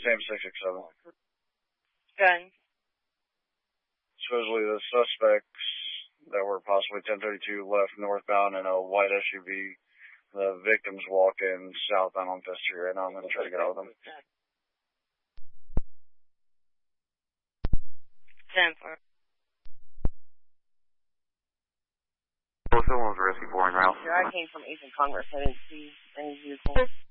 Same 667. Gun. Supposedly the suspects that were possibly 1032 left northbound in a white SUV. The victims walking southbound on Fifth Street right now. I'm going to try to get out with them. 10-4. Someone was rescue 4 en route. Sure, I came from Eastern Congress. I didn't see any vehicles.